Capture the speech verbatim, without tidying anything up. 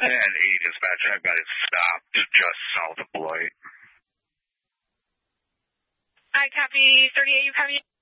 And E dispatch, I've got it stopped just south of Beloit. I copy thirty-eight, you copy?